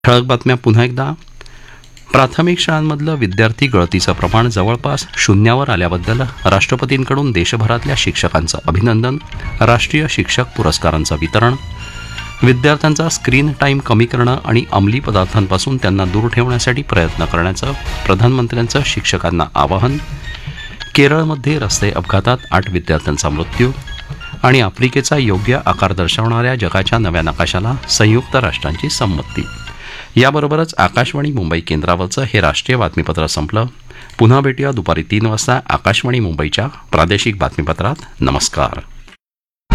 ठळक बातम्या पुन्हा एकदा. प्राथमिक शाळांमधलं विद्यार्थी गळतीचं प्रमाण जवळपास शून्यावर आल्याबद्दल राष्ट्रपतींकडून देशभरातल्या शिक्षकांचं अभिनंदन. राष्ट्रीय शिक्षक पुरस्कारांचं वितरण. विद्यार्थ्यांचा स्क्रीन टाईम कमी करणं आणि अंमली पदार्थांपासून त्यांना दूर ठेवण्यासाठी प्रयत्न करण्याचं प्रधानमंत्र्यांचं शिक्षकांना आवाहन. केरळमध्ये रस्ते अपघातात 8 विद्यार्थ्यांचा मृत्यू. आणि आफ्रिकेचा योग्य आकार दर्शवणाऱ्या जगाच्या नव्या नकाशाला संयुक्त राष्ट्रांची संमती. याबरोबरच आकाशवाणी मुंबई केंद्रावरचं हे राष्ट्रीय बातमीपत्र संपलं. पुन्हा भेटूया दुपारी 3 वाजता आकाशवाणी मुंबईच्या प्रादेशिक बातमीपत्रात. नमस्कार.